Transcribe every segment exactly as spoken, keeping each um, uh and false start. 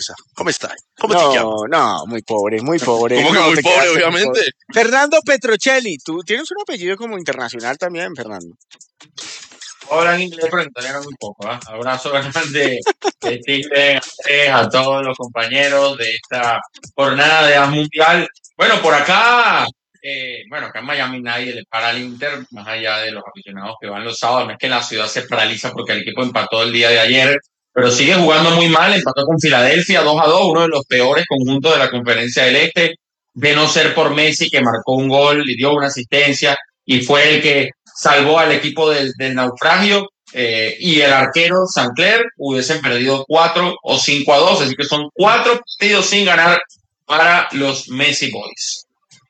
pobreza. ¿Cómo está? ¿Cómo te llamas? No, no, muy pobre, muy pobre. ¿Cómo que No, muy te pobre, quedaste muy obviamente? pobre. Fernando Petrocelli, tú tienes un apellido como internacional también, Fernando. Hablan inglés, pero en italiano muy poco. ¿eh? Abrazo grande de Tigre a todos los compañeros de esta jornada de A Mundial. Bueno, por acá, eh, bueno, acá en Miami nadie le para al Inter, más allá de los aficionados que van los sábados. No es que la ciudad se paraliza porque el equipo empató el día de ayer, pero sigue jugando muy mal. Empató con Filadelfia dos a dos, uno de los peores conjuntos de la Conferencia del Este, de no ser por Messi, que marcó un gol y dio una asistencia y fue el que salvó al equipo del, del naufragio, eh, y el arquero Sancler hubiesen perdido cuatro o cinco a dos, así que son cuatro partidos sin ganar para los Messi Boys.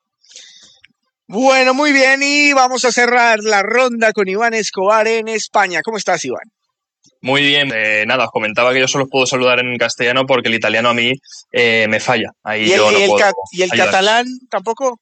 Bueno, muy bien, y vamos a cerrar la ronda con Iván Escobar en España. ¿Cómo estás, Iván? Muy bien, eh, nada, os comentaba que yo solo os puedo saludar en castellano porque el italiano a mí eh, me falla. Ahí ¿Y el, yo no y el, puedo ca- y el ayudar. catalán tampoco?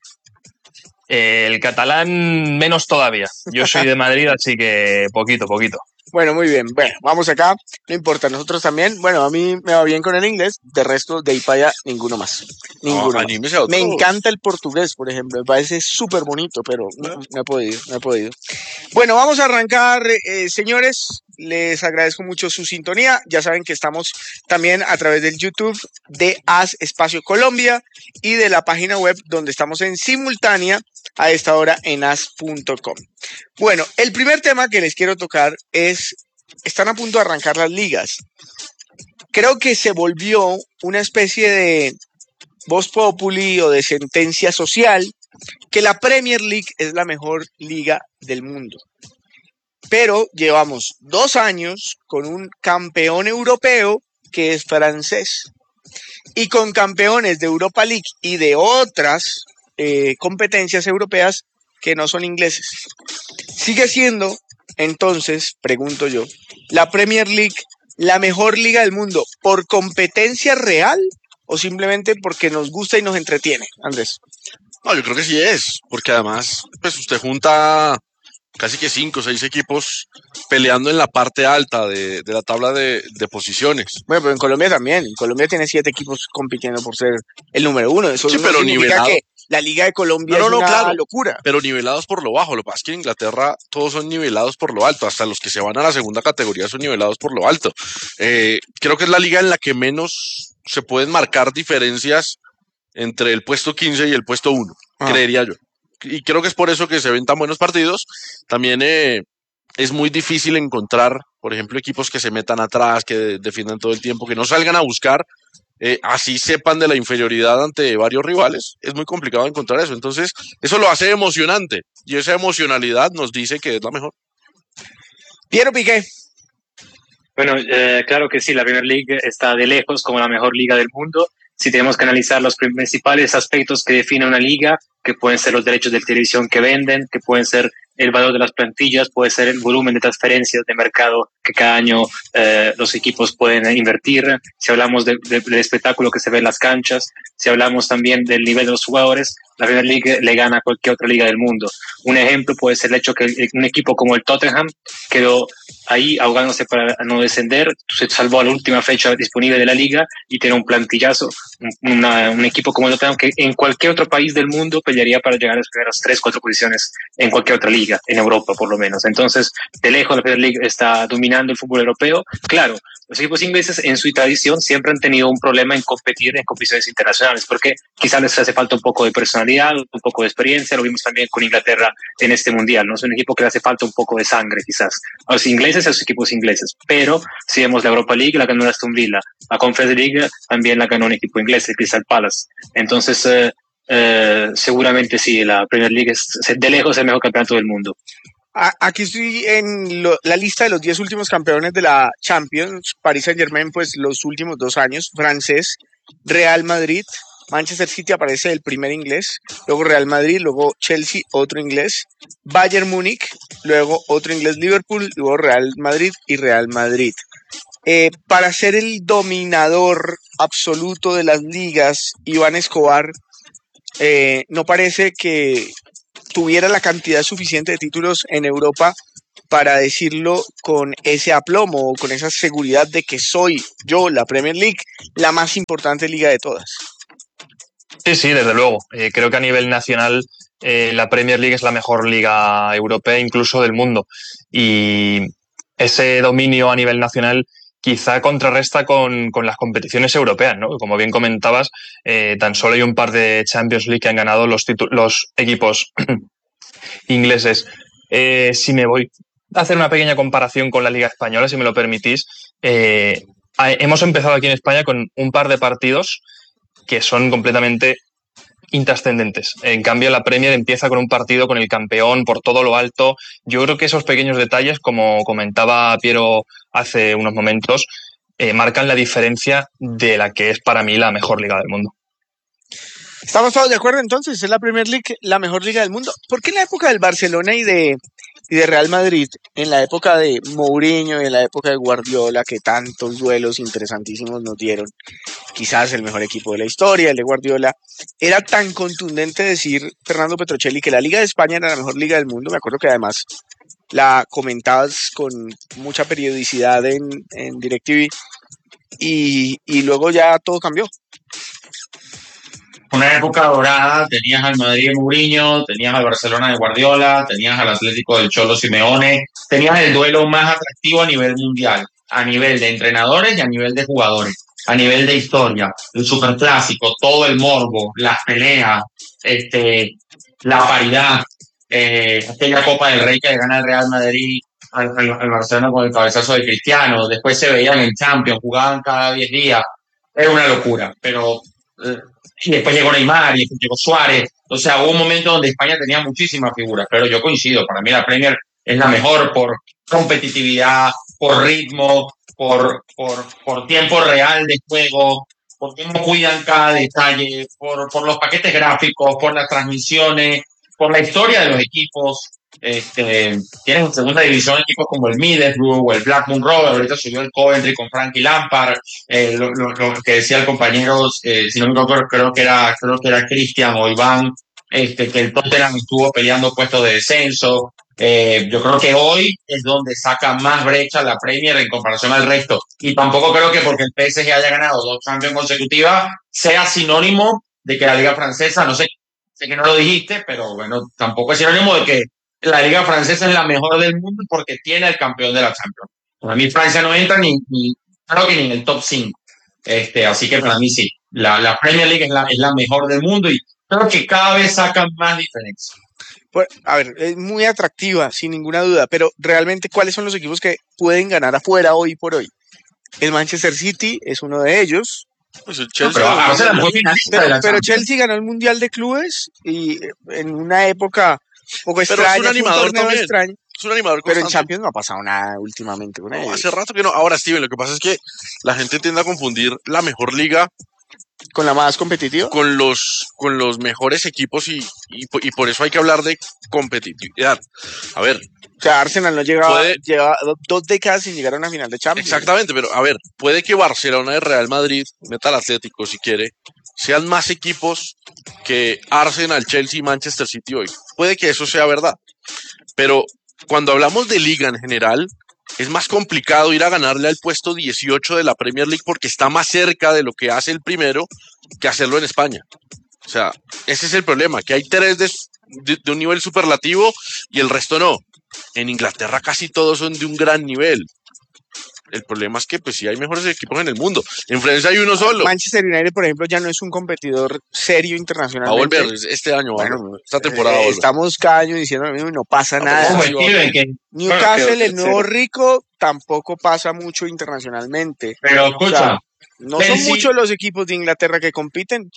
Eh, el catalán menos todavía. Yo soy de Madrid, así que poquito, poquito. Bueno, muy bien. Bueno, vamos acá. No importa, nosotros también. Bueno, a mí me va bien con el inglés. De resto, de ahí para allá, ninguno más. Ninguno No, más. anímese a otros. Me encanta el portugués, por ejemplo. Me parece súper bonito, pero no, no he podido, no he podido. Bueno, vamos a arrancar, eh, señores. Les agradezco mucho su sintonía. Ya saben que estamos también a través del YouTube de As Espacio Colombia y de la página web donde estamos en simultánea a esta hora en as punto com. Bueno, el primer tema que les quiero tocar es, están a punto de arrancar las ligas. Creo que se volvió una especie de voz populi o de sentencia social que la Premier League es la mejor liga del mundo. Pero llevamos dos años con un campeón europeo que es francés y con campeones de Europa League y de otras eh, competencias europeas que no son ingleses. ¿Sigue siendo, entonces, pregunto yo, la Premier League la mejor liga del mundo por competencia real o simplemente porque nos gusta y nos entretiene, Andrés? No, yo creo que sí es, porque además, pues usted junta casi que cinco o seis equipos peleando en la parte alta de, de la tabla de, de posiciones. Bueno, pero en Colombia también. En Colombia tiene siete equipos compitiendo por ser el número uno. Eso Sí, no pero significa nivelado. que la Liga de Colombia No, no, es no, una claro. locura. Pero nivelados por lo bajo. Lo que pasa es que en Inglaterra todos son nivelados por lo alto. Hasta los que se van a la segunda categoría son nivelados por lo alto. Eh, creo que es la liga en la que menos se pueden marcar diferencias entre el puesto quince y el puesto uno, Ah. creería yo. Y creo que es por eso que se ven tan buenos partidos. También eh, es muy difícil encontrar, por ejemplo, equipos que se metan atrás, que de- defiendan todo el tiempo, que no salgan a buscar, eh, así sepan de la inferioridad ante varios rivales. Es muy complicado encontrar eso. Entonces, eso lo hace emocionante. Y esa emocionalidad nos dice que es la mejor. Piero Piqué. Bueno, eh, claro que sí, la Premier League está de lejos como la mejor liga del mundo. Si tenemos que analizar los principales aspectos que define una liga, que pueden ser los derechos de televisión que venden, que pueden ser el valor de las plantillas, puede ser el volumen de transferencias de mercado que cada año eh, los equipos pueden invertir. Si hablamos de, de, del espectáculo que se ve en las canchas, si hablamos también del nivel de los jugadores, la Premier League le gana a cualquier otra liga del mundo. Un ejemplo puede ser el hecho que un equipo como el Tottenham quedó ahí ahogándose para no descender, se salvó a la última fecha disponible de la liga y tiene un plantillazo, una, un equipo como el Tottenham que en cualquier otro país del mundo pelearía para llegar a las primeras tres, cuatro posiciones en cualquier otra liga, en Europa por lo menos. Entonces, de lejos la Premier League está dominando el fútbol europeo. Claro, los equipos ingleses en su tradición siempre han tenido un problema en competir en competiciones internacionales, porque quizás les hace falta un poco de personalidad, un poco de experiencia. Lo vimos también con Inglaterra en este mundial, ¿no? Es un equipo que le hace falta un poco de sangre quizás a los ingleses y a los equipos ingleses. Pero si vemos la Europa League, la ganó la Aston Villa, la Conference League también la ganó un equipo inglés, el Crystal Palace. Entonces, eh, eh, seguramente sí, la Premier League es de lejos el mejor campeonato del mundo. Aquí estoy en lo, la lista de los diez últimos campeones de la Champions. Paris Saint-Germain, pues los últimos dos años, francés. Real Madrid, Manchester City aparece el primer inglés, luego Real Madrid, luego Chelsea, otro inglés, Bayern Múnich, luego otro inglés, Liverpool, luego Real Madrid y Real Madrid. Eh, para ser el dominador absoluto de las ligas, Iván Escobar eh, no parece que tuviera la cantidad suficiente de títulos en Europa para decirlo con ese aplomo o con esa seguridad de que soy yo, la Premier League, la más importante liga de todas. Sí, sí, desde luego. Eh, creo que a nivel nacional eh, la Premier League es la mejor liga europea, incluso del mundo. Y ese dominio a nivel nacional quizá contrarresta con, con las competiciones europeas, ¿no? Como bien comentabas, eh, tan solo hay un par de Champions League que han ganado los, los equipos ingleses. Eh, si me voy a hacer una pequeña comparación con la Liga Española, si me lo permitís, eh, hemos empezado aquí en España con un par de partidos que son completamente intrascendentes. En cambio, la Premier empieza con un partido con el campeón por todo lo alto. Yo creo que esos pequeños detalles, como comentaba Piero hace unos momentos, eh, marcan la diferencia de la que es para mí la mejor liga del mundo. ¿Estamos todos de acuerdo entonces? ¿Es la Premier League la mejor liga del mundo? ¿Por qué en la época del Barcelona y de, y de Real Madrid, en la época de Mourinho y en la época de Guardiola, que tantos duelos interesantísimos nos dieron, quizás el mejor equipo de la historia, el de Guardiola, era tan contundente decir, Fernando Petrocelli, que la Liga de España era la mejor liga del mundo? Me acuerdo que además la comentabas con mucha periodicidad en, en DirecTV y, y luego ya todo cambió. Una época dorada, tenías al Madrid de Mourinho, tenías al Barcelona de Guardiola, tenías al Atlético del Cholo Simeone, tenías el duelo más atractivo a nivel mundial, a nivel de entrenadores y a nivel de jugadores, a nivel de historia, el superclásico, todo el morbo, las peleas, este, la paridad, eh, aquella Copa del Rey que gana el Real Madrid al, al, al Barcelona con el cabezazo de Cristiano, después se veían en Champions, jugaban cada diez días, era una locura, pero... Eh, y después llegó Neymar y después llegó Suárez. O sea, hubo un momento donde España tenía muchísimas figuras, pero yo coincido, para mí la Premier es la mejor por competitividad, por ritmo, por, por, por tiempo real de juego, por cómo cuidan cada detalle, por, por los paquetes gráficos, por las transmisiones, por la historia de los equipos. Este, tienen en segunda división equipos como el Middlesbrough o el Blackburn Rovers, ahorita subió el Coventry con Frankie Lampard, eh, lo, lo, lo que decía el compañero, eh, si no me equivoco, creo que era, creo que era Cristian o Iván, este, que el Tottenham estuvo peleando puestos de descenso. Eh, yo creo que hoy es donde saca más brecha la Premier en comparación al resto, y tampoco creo que porque el P S G haya ganado dos Champions consecutivas sea sinónimo de que la Liga Francesa, no sé, sé que no lo dijiste, pero bueno, tampoco es sinónimo de que la Liga Francesa es la mejor del mundo porque tiene el campeón de la Champions. Para mí Francia no entra ni, ni creo que ni en el top cinco. Este, así que para mí sí, la, la Premier League es la, es la mejor del mundo y creo que cada vez sacan más diferencia. Pues, a ver, es muy atractiva, sin ninguna duda, pero realmente, ¿cuáles son los equipos que pueden ganar afuera hoy por hoy? El Manchester City es uno de ellos. Pues el Chelsea, no, pero, no, o sea, la finalista pero, de la pero Champions. Chelsea ganó el Mundial de Clubes y en una época poco Pero extraña, es un animador también. extraño, Es un animador pero en constante. Champions no ha pasado nada últimamente con No, ellos. hace rato que no. Ahora, Steven, lo que pasa es que la gente tiende a confundir la mejor liga Con la más competitiva. con los, con los mejores equipos y, y, po- y por eso hay que hablar de competitividad. A ver, O sea, Arsenal no llegaba, Puede- lleva do- dos décadas sin llegar a una final de Champions. exactamente, pero a ver, puede que Barcelona y Real Madrid, meta al Atlético si quiere, sean más equipos que Arsenal, Chelsea y Manchester City hoy. Puede que eso sea verdad. Pero cuando hablamos de liga en general, es más complicado ir a ganarle al puesto dieciocho de la Premier League porque está más cerca de lo que hace el primero que hacerlo en España. O sea, ese es el problema, que hay tres de, de- de un nivel superlativo y el resto no. En Inglaterra casi todos son de un gran nivel. El problema es que pues sí hay mejores equipos en el mundo. En Francia hay uno solo. Manchester United, por ejemplo, ya no es un competidor serio Va a internacionalmente. volver este año, va a Bueno, volver. Esta temporada Eh, va a volver. estamos cada año diciendo lo mismo y no pasa No, nada. Como sí, Steven, que, Newcastle, Bueno, el nuevo rico, tampoco pasa mucho internacionalmente. pero escucha, O sea, no son Chelsea- muchos los equipos de Inglaterra que compiten.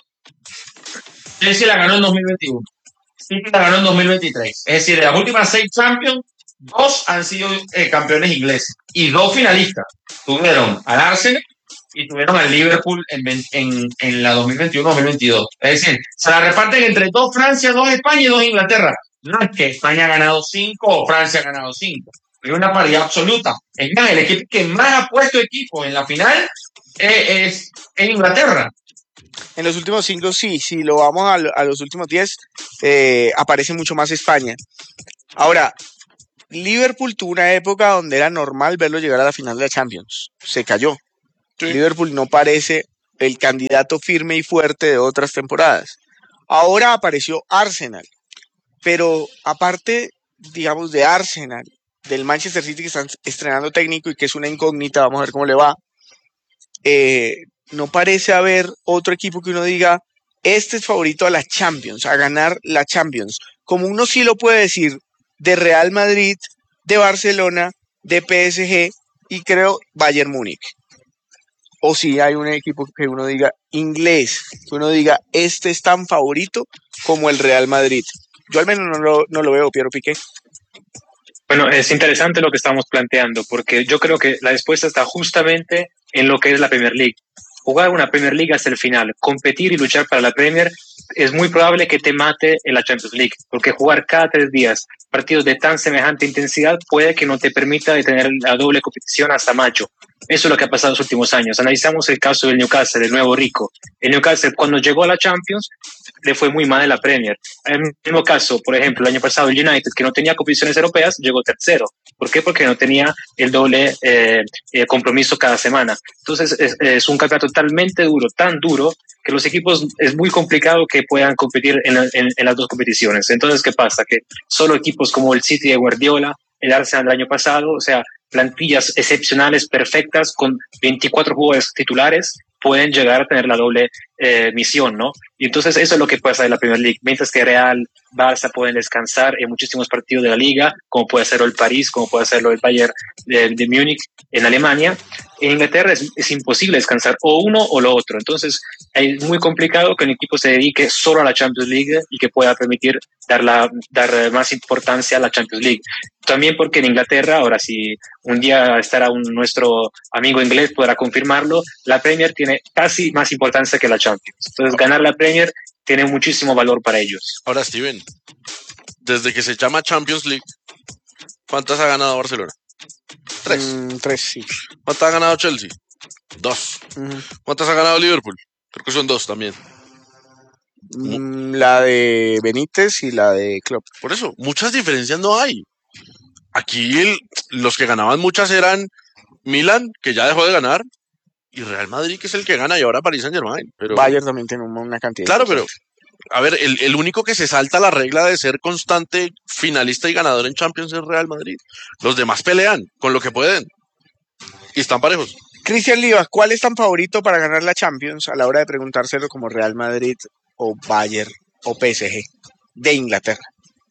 Chelsea la ganó en dos mil veintiuno. City la ganó en dos mil veintitrés. Es decir, de las últimas seis Champions, dos han sido eh, campeones ingleses y dos finalistas. Tuvieron al Arsenal y tuvieron al Liverpool en, vein- en, en la dos mil veintiuno dos mil veintidós. Es decir, se la reparten entre dos Francia, dos España y dos Inglaterra. No es que España ha ganado cinco o Francia ha ganado cinco. Hay una paridad absoluta. Es más, el equipo que más ha puesto equipos en la final eh, es, es Inglaterra. En los últimos cinco, sí, si lo vamos a, lo- a los últimos diez, eh, aparece mucho más España. Ahora, Liverpool tuvo una época donde era normal verlo llegar a la final de la Champions. Se cayó. Sí. Liverpool no parece el candidato firme y fuerte de otras temporadas. Ahora apareció Arsenal. Pero aparte, digamos, de Arsenal, del Manchester City que están estrenando técnico y que es una incógnita, vamos a ver cómo le va, eh, no parece haber otro equipo que uno diga, este es favorito a la Champions, a ganar la Champions. Como uno sí lo puede decir de Real Madrid, de Barcelona, de P S G y creo Bayern Múnich. O si hay un equipo que uno diga inglés, que uno diga este es tan favorito como el Real Madrid. Yo al menos no lo, no lo veo, Piero Piqué. Bueno, es interesante lo que estamos planteando, porque yo creo que la respuesta está justamente en lo que es la Premier League. Jugar una Premier League hasta el final, competir y luchar para la Premier, es muy probable que te mate en la Champions League, porque jugar cada tres días partidos de tan semejante intensidad puede que no te permita de tener la doble competición hasta mayo. Eso es lo que ha pasado en los últimos años. Analizamos el caso del Newcastle, el nuevo rico. El Newcastle, cuando llegó a la Champions, le fue muy mal en la Premier. En el mismo caso, por ejemplo, el año pasado el United, que no tenía competiciones europeas, llegó tercero. ¿Por qué? Porque no tenía el doble eh, eh, compromiso cada semana. Entonces, es, es un campeonato totalmente duro, tan duro, que los equipos es muy complicado que puedan competir en, en, en las dos competiciones. Entonces, ¿qué pasa? Que solo equipos como el City de Guardiola, el Arsenal del año pasado, o sea, plantillas excepcionales, perfectas, con veinticuatro jugadores titulares, pueden llegar a tener la doble eh, misión, ¿no? Y entonces eso es lo que pasa en la Premier League. Mientras que Real, Barça pueden descansar en muchísimos partidos de la Liga, como puede hacerlo el París, como puede hacerlo el Bayern de, de Múnich en Alemania, en Inglaterra es, es imposible descansar o uno o lo otro. Entonces es muy complicado que un equipo se dedique solo a la Champions League y que pueda permitir dar, la, dar más importancia a la Champions League. También porque en Inglaterra, ahora si un día estará un, nuestro amigo inglés podrá confirmarlo, la Premier tiene casi más importancia que la Champions. Entonces ganar la Premier tiene muchísimo valor para ellos. Ahora, Steven, desde que se llama Champions League, ¿cuántas ha ganado Barcelona? Tres. Mm, tres, sí. ¿Cuántas ha ganado Chelsea? Dos. Uh-huh. ¿Cuántas ha ganado Liverpool? Creo que son dos también. Mm, la de Benítez y la de Klopp. Por eso, muchas diferencias no hay. Aquí el, los que ganaban muchas eran Milan, que ya dejó de ganar, y Real Madrid, que es el que gana, y ahora Paris Saint-Germain. Pero Bayern también tiene una cantidad. Claro, pero a ver, el, el único que se salta la regla de ser constante finalista y ganador en Champions es Real Madrid. Los demás pelean con lo que pueden y están parejos. Cristian Livas, ¿cuál es tan favorito para ganar la Champions a la hora de preguntárselo como Real Madrid o Bayern o P S G de Inglaterra?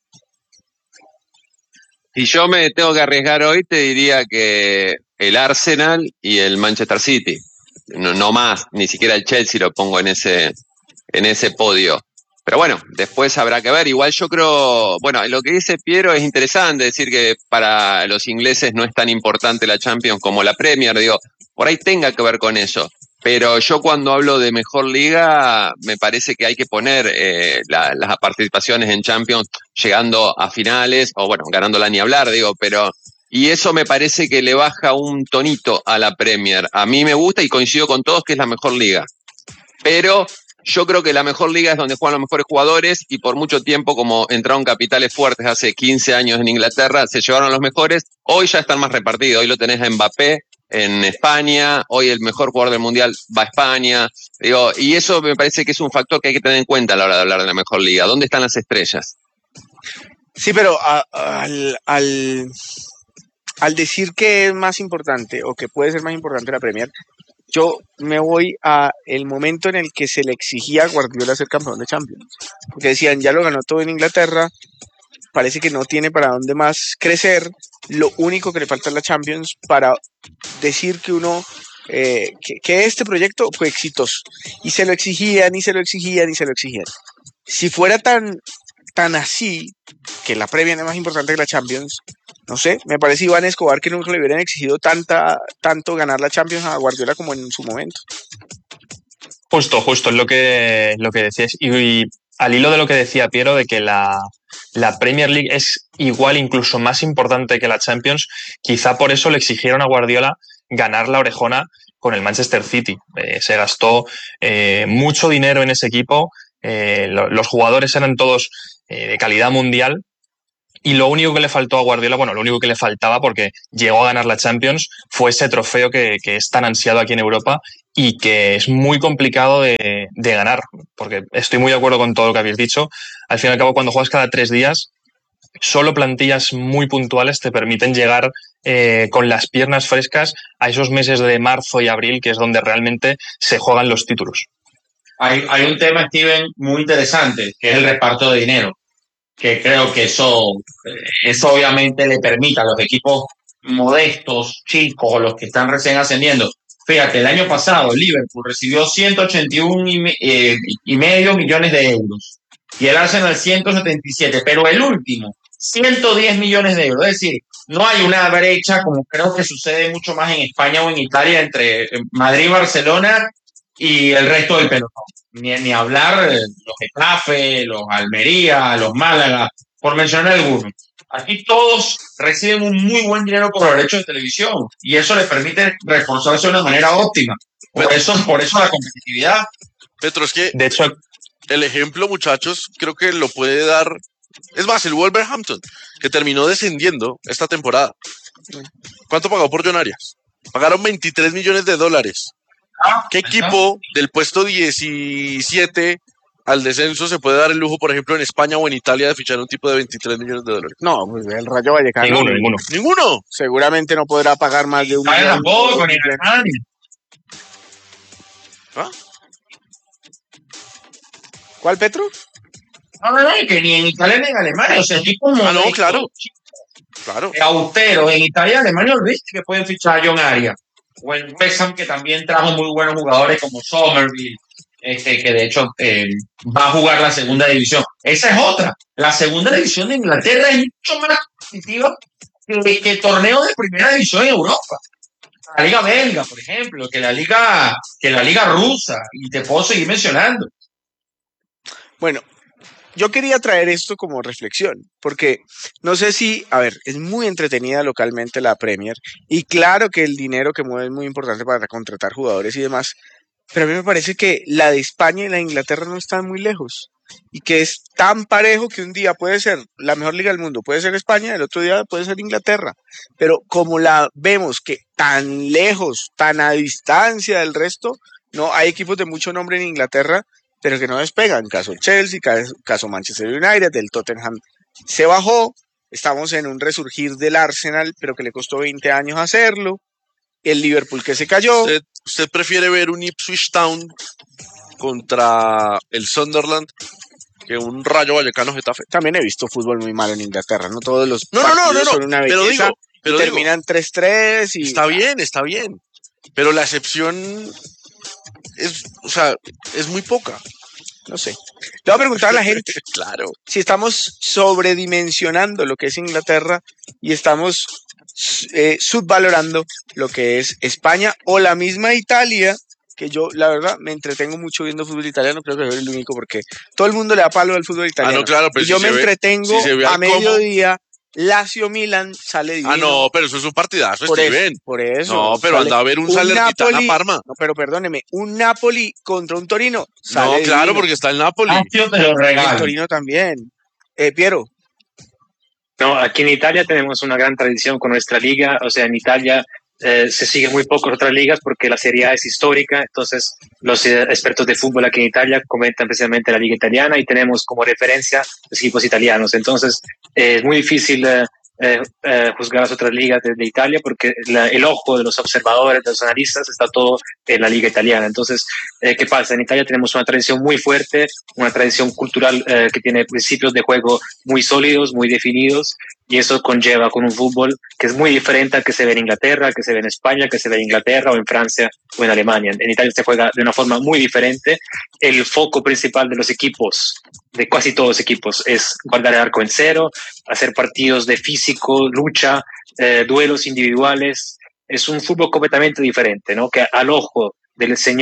Si yo me tengo que arriesgar hoy, te diría que el Arsenal y el Manchester City. No, no más, ni siquiera el Chelsea lo pongo en ese, en ese podio. Pero bueno, después habrá que ver. Igual yo creo, bueno, lo que dice Piero es interesante, decir que para los ingleses no es tan importante la Champions como la Premier. Digo, por ahí tenga que ver con eso. Pero yo cuando hablo de mejor liga, me parece que hay que poner eh, la, las participaciones en Champions llegando a finales, o bueno, ganándola ni hablar, digo, pero... Y eso me parece que le baja un tonito a la Premier. A mí me gusta y coincido con todos que es la mejor liga. Pero yo creo que la mejor liga es donde juegan los mejores jugadores y por mucho tiempo, como entraron capitales fuertes hace quince años en Inglaterra, se llevaron a los mejores. Hoy ya están más repartidos. Hoy lo tenés a Mbappé en España, hoy el mejor jugador del Mundial va a España. Digo, y eso me parece que es un factor que hay que tener en cuenta a la hora de hablar de la mejor liga. ¿Dónde están las estrellas? Sí, pero a, a, al, al, al decir que es más importante o que puede ser más importante la Premier, yo me voy a el momento en el que se le exigía a Guardiola ser campeón de Champions. Porque decían, ya lo ganó todo en Inglaterra, parece que no tiene para dónde más crecer, lo único que le falta es la Champions para decir que uno, eh, que, que este proyecto fue exitoso. Y se lo exigían, y se lo exigían, y se lo exigían. Si fuera tan, tan así, que la Premier es más importante que la Champions, no sé, me parece Iván Escobar que nunca le hubieran exigido tanta, tanto ganar la Champions a Guardiola como en su momento. Justo, justo, es lo que, lo que decías. Y, y al hilo de lo que decía Piero, de que la, la Premier League es igual, incluso más importante que la Champions, quizá por eso le exigieron a Guardiola ganar la orejona con el Manchester City. Eh, se gastó eh, mucho dinero en ese equipo, eh, lo, los jugadores eran todos eh, de calidad mundial Y lo único que le faltó a Guardiola, bueno, lo único que le faltaba porque llegó a ganar la Champions, fue ese trofeo que, que es tan ansiado aquí en Europa y que es muy complicado de, de ganar, porque estoy muy de acuerdo con todo lo que habéis dicho. Al fin y al cabo, cuando juegas cada tres días, solo plantillas muy puntuales te permiten llegar eh, con las piernas frescas a esos meses de marzo y abril, que es donde realmente se juegan los títulos. Hay, hay un tema, Steven, muy interesante, que es el reparto de dinero, que creo que eso, eso obviamente le permite a los equipos modestos, chicos, o los que están recién ascendiendo. Fíjate, el año pasado Liverpool recibió ciento ochenta y uno y, eh, y medio millones de euros y el Arsenal ciento setenta y siete, pero el último, ciento diez millones de euros. Es decir, no hay una brecha como creo que sucede mucho más en España o en Italia entre Madrid, Barcelona y el resto del pelotón. Ni, ni hablar eh, los Getafe, los Almería, los Málaga, por mencionar algunos. Aquí todos reciben un muy buen dinero por los derechos de televisión y eso les permite reforzarse de una manera óptima. Por eso, por eso la competitividad. Petro, es que De hecho, el ejemplo, muchachos, creo que lo puede dar. Es más, el Wolverhampton, que terminó descendiendo esta temporada. ¿Cuánto pagó por John Arias? Pagaron veintitrés millones de dólares. ¿Qué equipo del puesto diecisiete al descenso se puede dar el lujo, por ejemplo, en España o en Italia, de fichar un tipo de veintitrés millones de dólares? No, pues el Rayo Vallecano. ninguno, ninguno. ¿Ninguno? Seguramente no podrá pagar más de un Italia millón. tampoco, ni Alemania. ¿Ah? ¿Cuál, Petro? No, no, no, que ni en Italia ni en Alemania. O sea, equipos Ah, no, modestos, claro. Claro. austeros. En Italia y Alemania, olvídate que pueden fichar a John Arias. O en West Ham, que también trajo muy buenos jugadores como Somerville, este, que de hecho eh, va a jugar la segunda división. Esa es otra. La segunda división de Inglaterra es mucho más competitiva que, que torneos de primera división en Europa. La liga belga, por ejemplo, que la liga, que la liga rusa, y te puedo seguir mencionando. Bueno, yo quería traer esto como reflexión, porque no sé si, a ver, es muy entretenida localmente la Premier, y claro que el dinero que mueve es muy importante para contratar jugadores y demás, pero a mí me parece que la de España y la de Inglaterra no están muy lejos, y que es tan parejo que un día puede ser la mejor liga del mundo, puede ser España, el otro día puede ser Inglaterra, pero como la vemos que tan lejos, tan a distancia del resto, no hay equipos de mucho nombre en Inglaterra, pero que no despegan. Caso Chelsea, caso, caso Manchester United, el Tottenham se bajó, estamos en un resurgir del Arsenal, pero que le costó veinte años hacerlo, el Liverpool que se cayó. ¿Usted, usted prefiere ver un Ipswich Town contra el Sunderland que un Rayo Vallecano Getafe? También he visto fútbol muy malo en Inglaterra, no todos los No, no, no, no, partidos no, son una pero belleza, digo, pero y digo, terminan tres tres y... está bien, está bien, pero la excepción es, o sea, es muy poca. No sé. Le voy a preguntar a la gente Claro. si estamos sobredimensionando lo que es Inglaterra y estamos eh, subvalorando lo que es España o la misma Italia, que yo, la verdad, me entretengo mucho viendo fútbol italiano, creo que soy el único porque todo el mundo le da palo al fútbol italiano. Ah, no, claro, pero y si yo se me ve- entretengo si se ve a al cómo- mediodía, Lazio Milan sale divino. Ah, no, pero eso es un partidazo, por Steven. eso, por eso. No, pero sale anda a ver un un Salernitana Napoli- Parma. No, pero perdóneme, un Napoli contra un Torino. Sale No, claro, divino. porque está el Napoli. Lazio te lo Y el regalo. Torino también. Eh, Piero, No, aquí en Italia tenemos una gran tradición con nuestra liga, o sea, en Italia eh, se sigue muy poco otras ligas porque la Serie A es histórica, entonces los eh, expertos de fútbol aquí en Italia comentan precisamente la liga italiana y tenemos como referencia los equipos italianos, entonces eh, es muy difícil eh, eh, eh, juzgar las otras ligas de, de Italia porque la, el ojo de los observadores, de los analistas, está todo en la liga italiana. Entonces, eh, ¿qué pasa? En Italia tenemos una tradición muy fuerte, una tradición cultural eh, que tiene principios de juego muy sólidos, muy definidos, y eso conlleva con un fútbol que es muy diferente al que se ve en Inglaterra, al que se ve en España, que se ve en Inglaterra o en Francia o en Alemania. En Italia se juega de una forma muy diferente. El foco principal de los equipos, de casi todos los equipos, es guardar el arco en cero, hacer partidos de físico, lucha, eh, duelos individuales. Es un fútbol completamente diferente, ¿no? Que al ojo del señor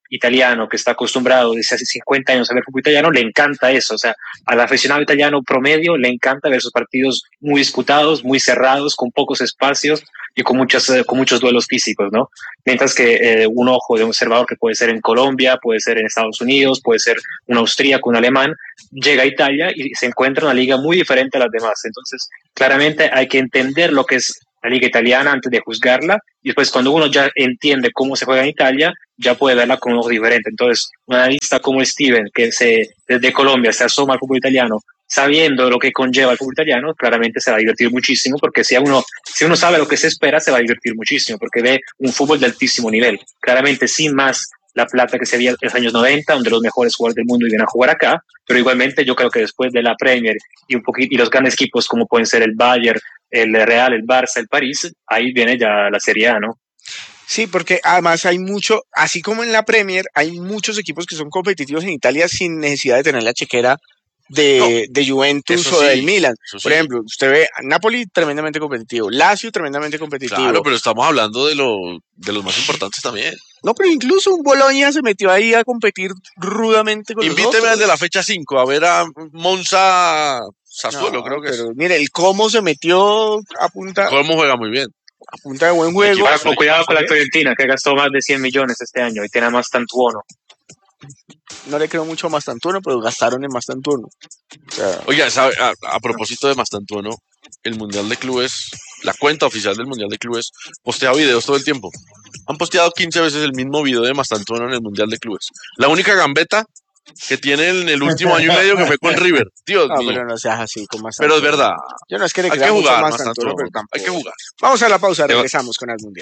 italiano que está acostumbrado desde hace cincuenta años a ver fútbol italiano, le encanta eso. O sea, al aficionado italiano promedio le encanta ver esos partidos muy disputados, muy cerrados, con pocos espacios y con, muchas, con muchos duelos físicos, ¿no? Mientras que eh, un ojo de observador que puede ser en Colombia, puede ser en Estados Unidos, puede ser un austríaco, un alemán, llega a Italia y se encuentra una liga muy diferente a las demás. Entonces, claramente hay que entender lo que es la liga italiana antes de juzgarla, y después cuando uno ya entiende cómo se juega en Italia, ya puede verla con un ojo diferente. Entonces, un analista como Steven, que se, desde Colombia se asoma al fútbol italiano, sabiendo lo que conlleva el fútbol italiano, claramente se va a divertir muchísimo, porque si uno, si uno sabe lo que se espera, se va a divertir muchísimo, porque ve un fútbol de altísimo nivel. Claramente, sin más la plata que se veía en los años noventa, donde los mejores jugadores del mundo iban a jugar acá, pero igualmente yo creo que después de la Premier y un poquito y los grandes equipos como pueden ser el Bayern, el Real, el Barça, el París, ahí viene ya la Serie A, ¿no? Sí, porque además hay mucho, así como en la Premier, hay muchos equipos que son competitivos en Italia sin necesidad de tener la chequera de, no, de Juventus o sí, del Milan. Por sí. ejemplo, usted ve a Napoli tremendamente competitivo, Lazio tremendamente competitivo. Claro, pero estamos hablando de, lo, de los más importantes también. No, pero incluso un Bologna se metió ahí a competir rudamente con Invíteme los otros. al de la fecha cinco a ver a Monza Sassuolo, no, creo que pero es. Mire, el Como se metió a punta. Como juega muy bien. A punta de buen juego. Ahora, con cuidado con la Fiorentina, que gastó más de cien millones este año y tiene más Mastantuono. No le creo mucho a Mastantuono, pero gastaron en Mastantuono. O sea, Oiga, ¿sabe? A, a propósito de Mastantuono, el Mundial de Clubes, la cuenta oficial del Mundial de Clubes, postea videos todo el tiempo. Han posteado quince veces el mismo video de Mastantuono en el Mundial de Clubes. La única gambeta que tiene en el último año y medio que fue con River. Dios no, mío. pero no seas así con Mastantuono. Pero es verdad. Yo no es que le hay crea que mucho jugar, a Mastantuono, pero tampoco. Hay que jugar. Vamos a la pausa, regresamos con el Mundial.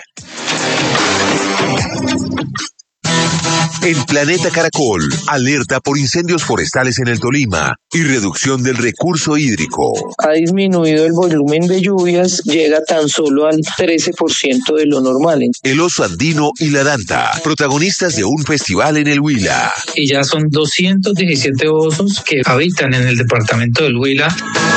En Planeta Caracol, alerta por incendios forestales en el Tolima y reducción del recurso hídrico. Ha disminuido el volumen de lluvias, llega tan solo al trece por ciento de lo normal. El oso andino y la danta, protagonistas de un festival en el Huila. Y ya son doscientos diecisiete osos que habitan en el departamento del Huila.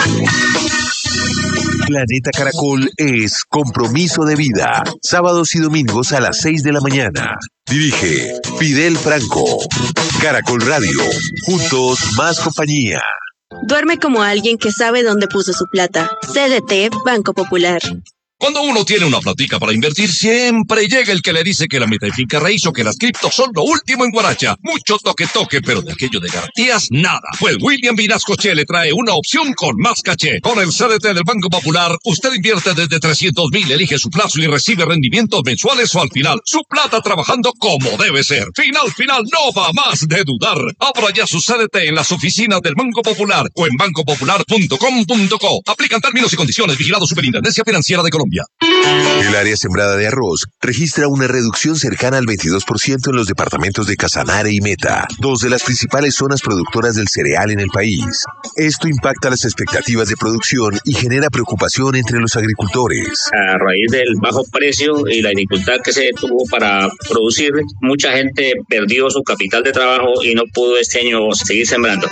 Planeta Caracol es compromiso de vida. Sábados y domingos a las seis de la mañana. Dirige Fidel Franco. Caracol Radio. Juntos más compañía. Duerme como alguien que sabe dónde puso su plata. C D T Banco Popular. Cuando uno tiene una platica para invertir, siempre llega el que le dice que la meta de finca raíz o que las criptos son lo último en Guaracha. Mucho toque-toque, pero de aquello de garantías, nada. Pues William Vinascoche le trae una opción con más caché. Con el C D T del Banco Popular, usted invierte desde trescientos mil, elige su plazo y recibe rendimientos mensuales o al final. Su plata trabajando como debe ser. Final, final, no va más de dudar. Abra ya su C D T en las oficinas del Banco Popular o en banco popular punto com punto co. Aplican términos y condiciones. Vigilado Superintendencia Financiera de Colombia. El área sembrada de arroz registra una reducción cercana al veintidós por ciento en los departamentos de Casanare y Meta, dos de las principales zonas productoras del cereal en el país. Esto impacta las expectativas de producción y genera preocupación entre los agricultores. A raíz del bajo precio y la dificultad que se tuvo para producir, mucha gente perdió su capital de trabajo y no pudo este año seguir sembrando.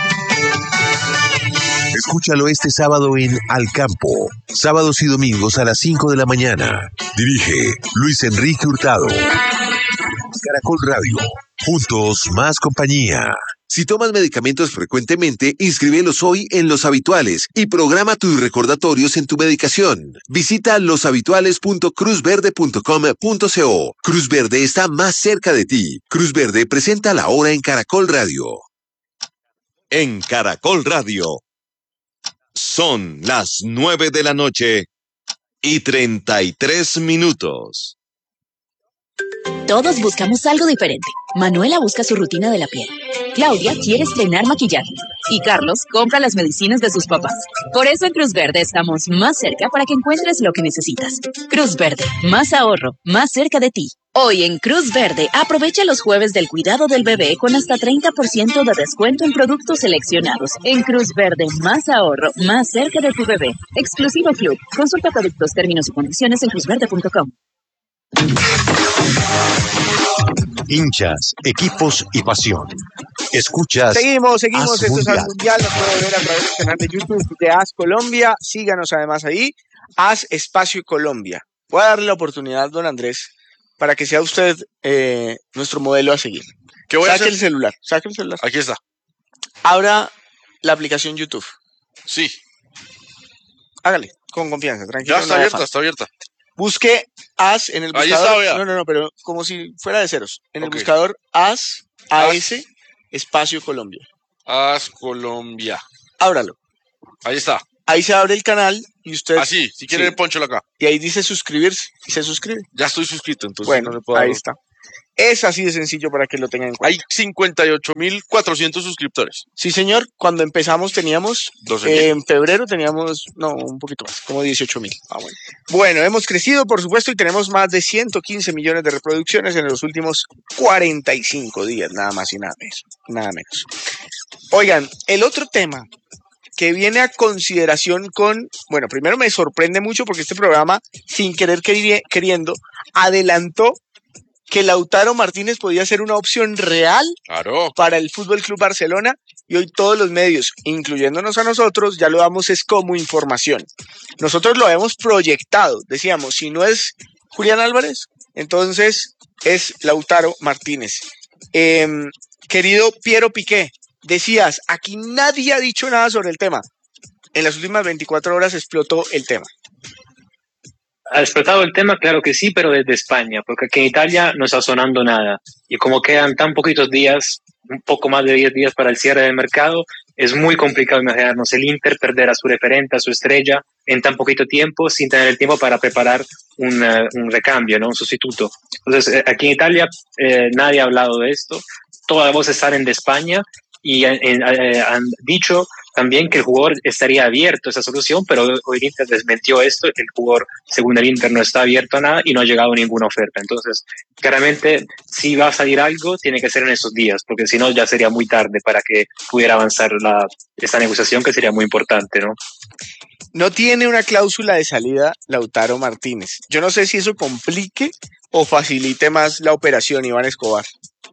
Escúchalo este sábado en Al Campo, sábados y domingos a las cinco de la mañana. Dirige Luis Enrique Hurtado. Caracol Radio, juntos más compañía. Si tomas medicamentos frecuentemente, inscríbelos hoy en Los Habituales y programa tus recordatorios en tu medicación. Visita loshabituales punto cruz verde punto com punto co. Cruz Verde está más cerca de ti. Cruz Verde presenta la hora en Caracol Radio. En Caracol Radio. Son las nueve de la noche y treinta y tres minutos. Todos buscamos algo diferente. Manuela busca su rutina de la piel. Claudia quiere estrenar maquillaje. Y Carlos compra las medicinas de sus papás. Por eso en Cruz Verde estamos más cerca para que encuentres lo que necesitas. Cruz Verde, más ahorro, más cerca de ti. Hoy en Cruz Verde, aprovecha los jueves del cuidado del bebé con hasta treinta por ciento de descuento en productos seleccionados. En Cruz Verde, más ahorro, más cerca de tu bebé. Exclusivo Club. Consulta productos, términos y condiciones en cruz verde punto com. Hinchas, equipos y pasión. Escuchas. Seguimos, seguimos. Haz Esto es Al Mundial. Mundial. Nos puede ver a través del canal de YouTube de Haz Colombia. Síganos además ahí. Haz Espacio Colombia. Voy a darle la oportunidad, don Andrés, para que sea usted eh, nuestro modelo a seguir. ¿Qué voy a saque hacer? el celular, saque el celular. Aquí está. Abra la aplicación YouTube. Sí. Hágale, con confianza, tranquilo. Ya está no abierta, afán. está abierta. Busque As en el Ahí buscador. está, vea. No, no, no, pero como si fuera de ceros. En Ok. el buscador As, A S, espacio Colombia. As Colombia. Ábralo. Ahí está. Ahí se abre el canal y usted... Así, si quiere, Sí. ponchelo acá. Y ahí dice suscribirse y se suscribe. Ya estoy suscrito, entonces Bueno, no le puedo ahí dar- está. Es así de sencillo para que lo tengan en cuenta. Hay cincuenta y ocho mil cuatrocientos suscriptores. Sí, señor. Cuando empezamos teníamos... doce mil. eh, en febrero teníamos... No, un poquito más, como dieciocho mil. Ah, bueno. Bueno, hemos crecido, por supuesto, y tenemos más de ciento quince millones de reproducciones en los últimos cuarenta y cinco días, nada más y nada menos. Nada menos. Oigan, el otro tema que viene a consideración con... Bueno, primero me sorprende mucho porque este programa, sin querer queri- queriendo, adelantó que Lautaro Martínez podía ser una opción real Claro. para el Fútbol Club Barcelona y hoy todos los medios, incluyéndonos a nosotros, ya lo damos es como información. Nosotros lo hemos proyectado, decíamos, si no es Julián Álvarez, entonces es Lautaro Martínez. Eh, querido Piero Piqué, decías, aquí nadie ha dicho nada sobre el tema. En las últimas veinticuatro horas explotó el tema. ¿Ha explotado el tema? Claro que sí, pero desde España, porque aquí en Italia no está sonando nada. Y como quedan tan poquitos días, un poco más de diez días para el cierre del mercado, es muy complicado imaginarnos el Inter perder a su referente, a su estrella, en tan poquito tiempo, sin tener el tiempo para preparar un, uh, un recambio, ¿no? Un sustituto. Entonces, eh, aquí en Italia eh, nadie ha hablado de esto, todas las voces salen de España y eh, eh, han dicho también que el jugador estaría abierto a esa solución, pero hoy el Inter desmentió esto, que el jugador, según el Inter, no está abierto a nada y no ha llegado ninguna oferta. Entonces, claramente, si va a salir algo, tiene que ser en esos días, porque si no, ya sería muy tarde para que pudiera avanzar la, esta negociación, que sería muy importante, ¿no? No tiene una cláusula de salida Lautaro Martínez. Yo no sé si eso complique o facilite más la operación, Iván Escobar.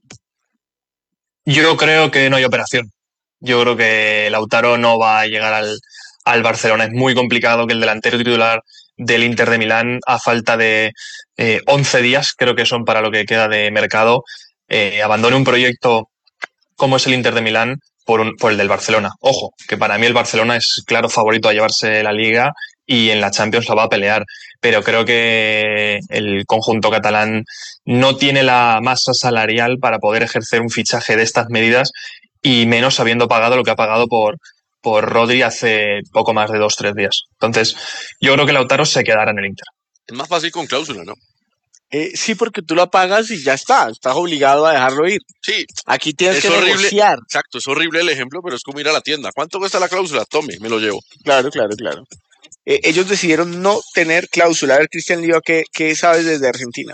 Yo creo que no hay operación. Yo creo que Lautaro no va a llegar al, al Barcelona. Es muy complicado que el delantero titular del Inter de Milán, a falta de eh, once días, creo que son para lo que queda de mercado, eh, abandone un proyecto como es el Inter de Milán por, un, por el del Barcelona. Ojo, que para mí el Barcelona es claro favorito a llevarse la Liga y en la Champions la va a pelear, pero creo que el conjunto catalán no tiene la masa salarial para poder ejercer un fichaje de estas medidas y menos habiendo pagado lo que ha pagado por, por Rodri hace poco más de dos, tres días. Entonces, yo creo que Lautaro se quedará en el Inter. Es más fácil con cláusula, ¿no? Eh, sí, porque tú lo pagas y ya está, estás obligado a dejarlo ir. Sí. Aquí tienes Es que horrible. negociar. Exacto, es horrible el ejemplo, pero es como ir a la tienda. ¿Cuánto cuesta la cláusula? Tome, me lo llevo. Claro, claro, claro. Eh, ellos decidieron no tener cláusula. A ver, Cristian Lío, ¿qué, qué sabes desde Argentina?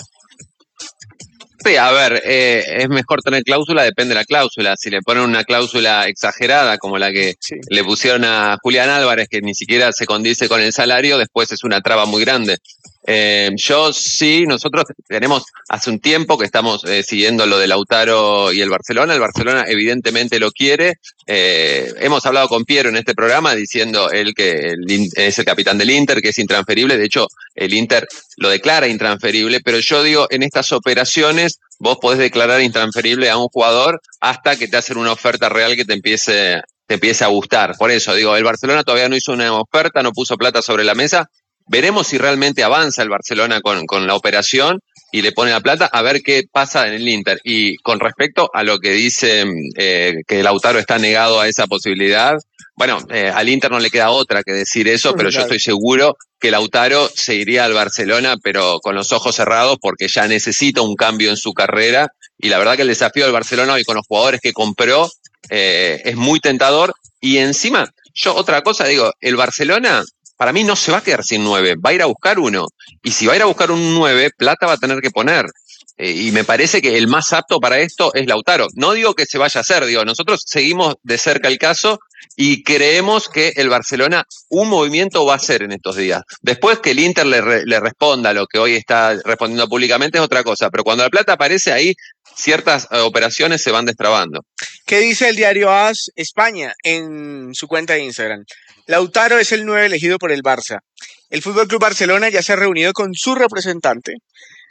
Sí, a ver, eh, es mejor tener cláusula, depende de la cláusula. Si le ponen una cláusula exagerada como la que Sí. le pusieron a Julián Álvarez, que ni siquiera se condice con el salario, después es una traba muy grande. Eh, yo sí, nosotros tenemos hace un tiempo que estamos eh, siguiendo lo de Lautaro y el Barcelona. El Barcelona evidentemente lo quiere. Eh, hemos hablado con Piero en este programa diciendo él que el In- es el capitán del Inter, que es intransferible. De hecho, el Inter lo declara intransferible, pero yo digo, en estas operaciones vos podés declarar intransferible a un jugador hasta que te hacen una oferta real que te empiece, te empiece a gustar. Por eso digo, el Barcelona todavía no hizo una oferta, no puso plata sobre la mesa. Veremos si realmente avanza el Barcelona con, con la operación y le pone la plata, a ver qué pasa en el Inter. Y con respecto a lo que dice eh, que Lautaro está negado a esa posibilidad, bueno, eh, al Inter no le queda otra que decir eso, pero yo estoy seguro que Lautaro se iría al Barcelona, pero con los ojos cerrados, porque ya necesita un cambio en su carrera. Y la verdad que el desafío del Barcelona hoy con los jugadores que compró eh, es muy tentador. Y encima, yo otra cosa digo, el Barcelona para mí no se va a quedar sin nueve, va a ir a buscar uno. Y si va a ir a buscar un nueve, plata va a tener que poner. Eh, y me parece que el más apto para esto es Lautaro. No digo que se vaya a hacer, digo, nosotros seguimos de cerca el caso y creemos que el Barcelona un movimiento va a hacer en estos días. Después que el Inter le, re, le responda lo que hoy está respondiendo públicamente es otra cosa, pero cuando la plata aparece ahí, ciertas eh, operaciones se van destrabando. ¿Qué dice el diario AS España en su cuenta de Instagram? Lautaro es el nueve elegido por el Barça. El Fútbol Club Barcelona ya se ha reunido con su representante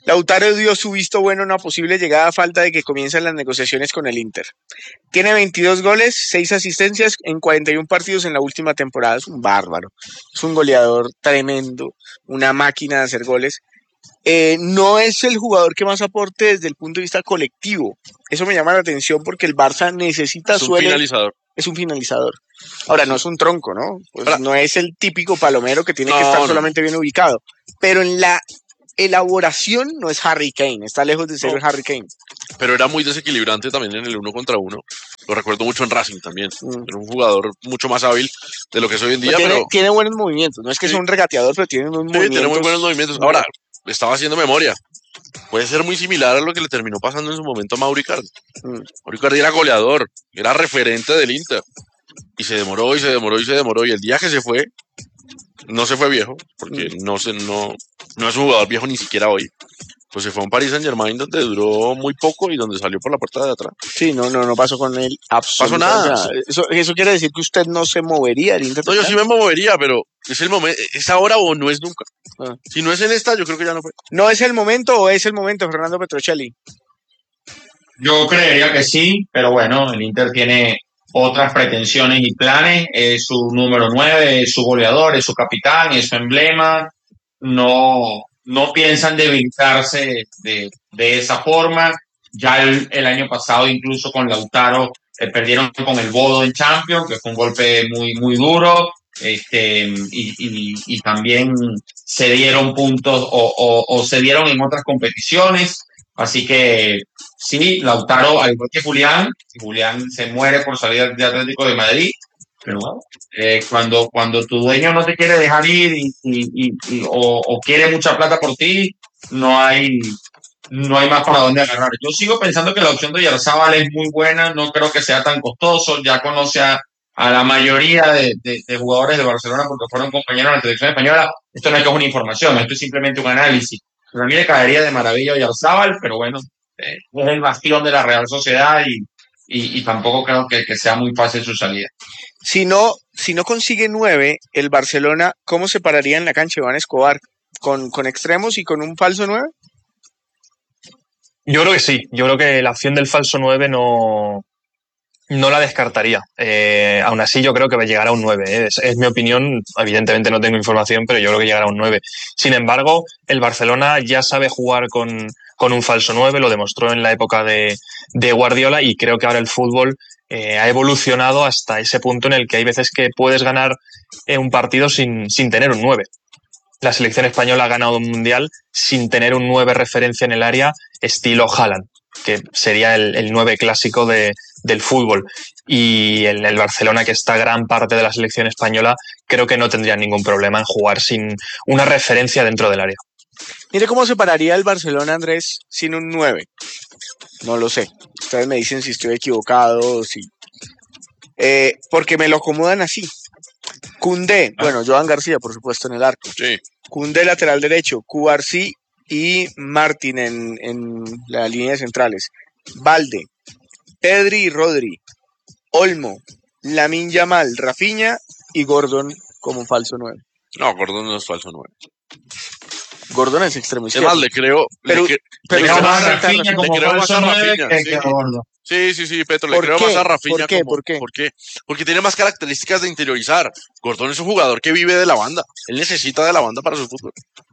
Lautaro dio su visto bueno a una posible llegada a falta de que comiencen las negociaciones con el Inter. Tiene veintidós goles, seis asistencias en cuarenta y uno partidos en la última temporada. Es un bárbaro. Es un goleador tremendo, una máquina de hacer goles. Eh, no es el jugador que más aporte desde el punto de vista colectivo. Eso me llama la atención porque el Barça necesita... Es un suele, finalizador. Es un finalizador. Ahora, no es un tronco, ¿no? Pues no es el típico palomero que tiene no, que estar no. solamente bien ubicado. Pero en la elaboración no es Harry Kane, está lejos de ser no. el Harry Kane. Pero era muy desequilibrante también en el uno contra uno. Lo recuerdo mucho en Racing también. Mm. Era un jugador mucho más hábil de lo que es hoy en día. Tiene, pero tiene buenos movimientos. No es que sí. sea un regateador, pero tiene unos sí, movimientos. Tiene muy buenos movimientos. Ahora, estaba haciendo memoria. Puede ser muy similar a lo que le terminó pasando en su momento a Mauro Icardi. Mm. Mauro Icardi era goleador, era referente del Inter. Y se demoró y se demoró y se demoró. Y el día que se fue, no se fue viejo, porque mm. no, se, no, no es un jugador viejo ni siquiera hoy. Pues se fue a un Paris Saint-Germain donde duró muy poco y donde salió por la puerta de atrás. Sí, no, no, no pasó con él absolutamente pasó nada. nada. Eso, eso quiere decir que usted no se movería el Inter. No, yo sí me movería, pero es el momento, es ahora o no es nunca. Ah. Si no es en esta, yo creo que ya no fue. ¿No es el momento o es el momento, Fernando Petrocelli? Yo creería que sí, pero bueno, el Inter tiene otras pretensiones y planes. Es su número nueve, es su goleador, es su capitán, es su emblema. No... no piensan debilitarse de, de esa forma. Ya el, el año pasado, incluso con Lautaro, eh, perdieron con el Bodo en Champions, que fue un golpe muy, muy duro, este, y, y, y también se dieron puntos o, o, o se dieron en otras competiciones. Así que sí, Lautaro, al igual que Julián, Julián se muere por salir de Atlético de Madrid, pero bueno, eh, cuando, cuando tu dueño no te quiere dejar ir y, y, y, y o, o quiere mucha plata por ti, no hay, no hay más para dónde agarrar. Yo sigo pensando que la opción de Oyarzabal es muy buena, no creo que sea tan costoso, ya conoce a, a la mayoría de, de, de jugadores de Barcelona porque fueron compañeros de la selección española. Esto no es que es una información, esto es simplemente un análisis. Pero a mí le caería de maravilla a Oyarzabal, pero bueno, eh, es el bastión de la Real Sociedad y, y, y tampoco creo que, que sea muy fácil su salida. Si no, si no consigue nueve, el Barcelona, ¿cómo se pararía en la cancha Iván Escobar? ¿Con, con extremos y con un falso nueve? Yo creo que sí. Yo creo que la opción del falso nueve no, no la descartaría. Eh, aún así, yo creo que va a llegar a un nueve. ¿eh? Es, es mi opinión. Evidentemente no tengo información, pero yo creo que llegará a un nueve. Sin embargo, el Barcelona ya sabe jugar con, con un falso nueve. Lo demostró en la época de, de Guardiola y creo que ahora el fútbol Eh, ha evolucionado hasta ese punto en el que hay veces que puedes ganar eh, un partido sin, sin tener un nueve. La selección española ha ganado un mundial sin tener un nueve referencia en el área estilo Haaland, que sería el, el nueve clásico de, del fútbol. Y el, el Barcelona, que está gran parte de la selección española, creo que no tendría ningún problema en jugar sin una referencia dentro del área. Mire cómo se pararía el Barcelona, Andrés, sin un nueve. No lo sé. Ustedes me dicen si estoy equivocado o si... Eh, porque me lo acomodan así. Koundé, ah. bueno, Joan García, por supuesto, en el arco. Sí. Koundé, lateral derecho. Cubarsí y Martín en, en la línea de centrales. Valde, Pedri y Rodri. Olmo, Lamine Yamal, Rafinha y Gordon como falso nueve. No, Gordon no es falso nueve. Gordon es extremo izquierdo. Es más, le creo... Pero, le, pero le creo más a Rafinha, Rafinha le creo más a Rafinha. Que, Sí. que Gordon. Sí, sí, sí, Petro, le creo qué? más a Rafinha. ¿Por qué? Como, ¿Por qué? ¿Por qué? Porque tiene más características de interiorizar. Gordon es un jugador que vive de la banda. Él necesita de la banda para su fútbol.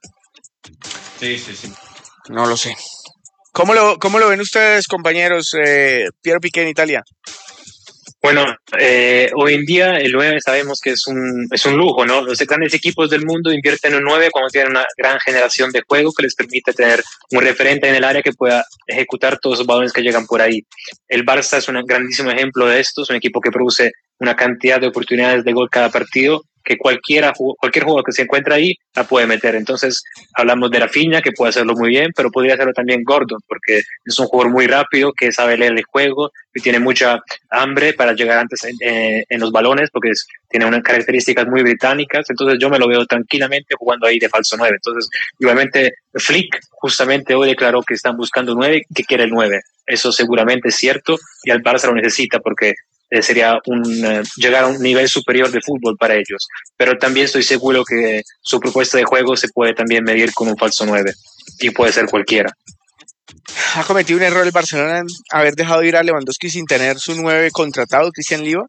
Sí, sí, sí. No lo sé. ¿Cómo lo, cómo lo ven ustedes, compañeros? Eh, Piero Piqué en Italia. Bueno, eh, hoy en día el nueve sabemos que es un, es un lujo, ¿no? Los grandes equipos del mundo invierten en un nueve cuando tienen una gran generación de juego que les permite tener un referente en el área que pueda ejecutar todos los balones que llegan por ahí. El Barça es un grandísimo ejemplo de esto, es un equipo que produce una cantidad de oportunidades de gol cada partido que cualquiera, cualquier jugador que se encuentra ahí la puede meter. Entonces hablamos de Rafinha, que puede hacerlo muy bien, pero podría hacerlo también Gordon, porque es un jugador muy rápido, que sabe leer el juego y tiene mucha hambre para llegar antes en, en, en los balones, porque es, tiene unas características muy británicas. Entonces yo me lo veo tranquilamente jugando ahí de falso nueve. Entonces, igualmente, Flick justamente hoy declaró que están buscando nueve, que quiere el nueve. Eso seguramente es cierto y al Barça lo necesita porque sería un, uh, llegar a un nivel superior de fútbol para ellos. Pero también estoy seguro que su propuesta de juego se puede también medir con un falso nueve. y puede ser cualquiera. ¿Ha cometido un error el Barcelona en haber dejado ir a Lewandowski sin tener su nueve contratado, Cristian Liva?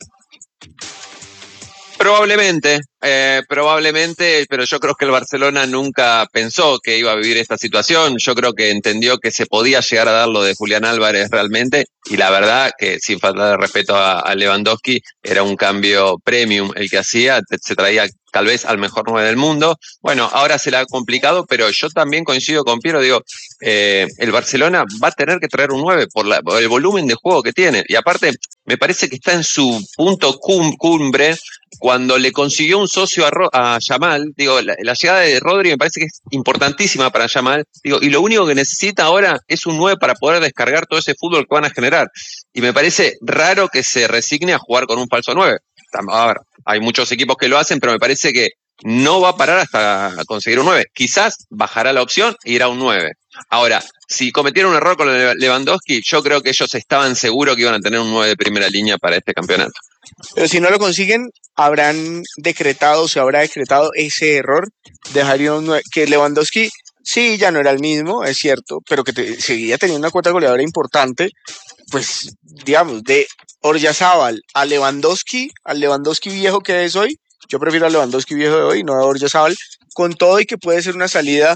Probablemente, eh, probablemente, pero yo creo que el Barcelona nunca pensó que iba a vivir esta situación. Yo creo que entendió que se podía llegar a dar lo de Julián Álvarez realmente, y la verdad que, sin falta de respeto a, a Lewandowski, era un cambio premium el que hacía, se traía tal vez al mejor nueve del mundo. Bueno, ahora se le ha complicado, pero yo también coincido con Piero, digo, eh, el Barcelona va a tener que traer un nueve por, la, por el volumen de juego que tiene, y aparte me parece que está en su punto cum, cumbre cuando le consiguió un socio a, Ro, a Yamal. Digo, la, la llegada de Rodri me parece que es importantísima para Yamal, digo, y lo único que necesita ahora es un nueve para poder descargar todo ese fútbol que van a generar, y me parece raro que se resigne a jugar con un falso nueve. A ver, hay muchos equipos que lo hacen, pero me parece que no va a parar hasta conseguir un nueve. Quizás bajará la opción e irá a un nueve. Ahora, si cometieron un error con Lewandowski, yo creo que ellos estaban seguros que iban a tener un nueve de primera línea para este campeonato. Pero si no lo consiguen, habrán decretado, se habrá decretado ese error, dejaría un nueve, que Lewandowski sí ya no era el mismo, es cierto, pero que te, seguía teniendo una cuota goleadora importante, pues digamos, de Oryazábal a Lewandowski, al Lewandowski viejo que es hoy, yo prefiero al Lewandowski viejo de hoy, no a Oryazábal, con todo y que puede ser una salida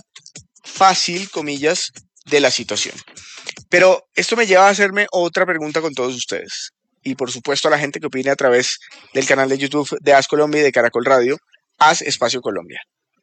fácil, comillas, de la situación. Pero esto me lleva a hacerme otra pregunta con todos ustedes, y por supuesto a la gente que opine a través del canal de YouTube de As Colombia y de Caracol Radio, As Espacio Colombia.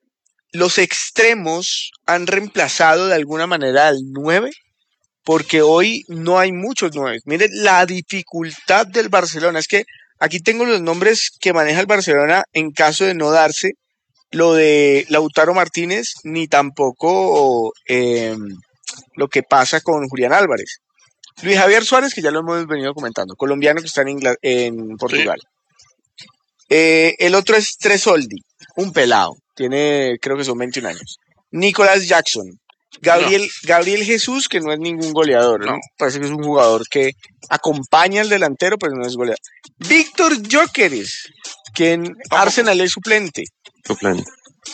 ¿Los extremos han reemplazado de alguna manera al nueve? Porque hoy no hay muchos nueve. Miren la dificultad del Barcelona. Es que aquí tengo los nombres que maneja el Barcelona en caso de no darse lo de Lautaro Martínez, ni tampoco eh, lo que pasa con Julián Álvarez. Luis Javier Suárez, que ya lo hemos venido comentando, colombiano que está en, Ingl- en Portugal. Sí. Eh, el otro es Tresoldi, un pelado. Tiene, creo que son veintiún años. Nicolás Jackson. Gabriel, no. Gabriel Jesús, que no es ningún goleador, ¿no? ¿no? Parece que es un jugador que acompaña al delantero, pero no es goleador. Víctor Gyökeres, que en oh. Arsenal es suplente. Suplente.